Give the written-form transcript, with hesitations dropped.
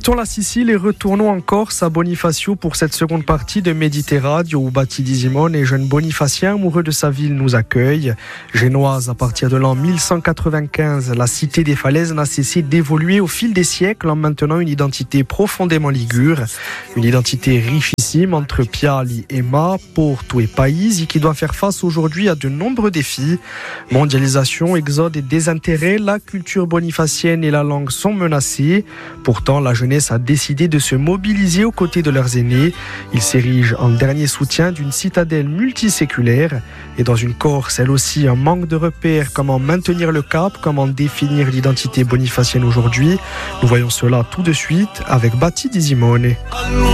Quittons la Sicile et retournons en Corse à Bonifacio pour cette seconde partie de Méditerradio où Batti di Simone et jeune Bonifatien amoureux de sa ville nous accueille. Génoise à partir de l'an 1195, la cité des falaises n'a cessé d'évoluer au fil des siècles en maintenant une identité profondément ligure, une identité richissime entre Piali et Ma, Porto et Païsi qui doit faire face aujourd'hui à de nombreux défis. Mondialisation, exode et désintérêt, la culture bonifacienne et la langue sont menacées. Pourtant, la jeunesse a décidé de se mobiliser aux côtés de leurs aînés. Ils s'érigent en dernier soutien d'une citadelle multiséculaire. Et dans une Corse, elle aussi, un manque de repères. Comment maintenir le cap? Comment définir l'identité bonifacienne aujourd'hui? Nous voyons cela tout de suite avec Batti di Simone.